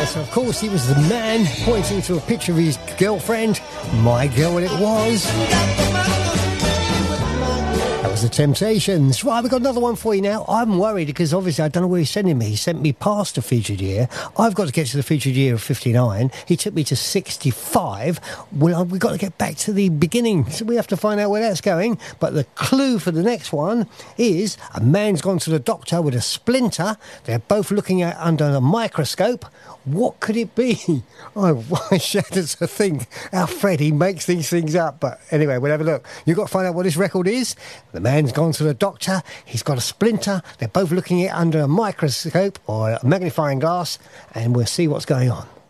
Yes, of course, he was the man pointing to a picture of his girlfriend. My girl it was. That was the Temptations. Right, we've got another one for you now. I'm worried because obviously I don't know where he's sending me. He sent me past the featured year. I've got to get to the featured year of 59. He took me to 65. Well, we've got to get back to the beginning. So we have to find out where that's going. But the clue for the next one is a man's gone to the doctor with a splinter. They're both looking at under a microscope. What could it be? I shudder to think how Freddie makes these things up. But anyway, we'll have a look. You've got to find out what this record is. The man's gone to the doctor. He's got a splinter. They're both looking at it under a microscope or a magnifying glass. And we'll see what's going on.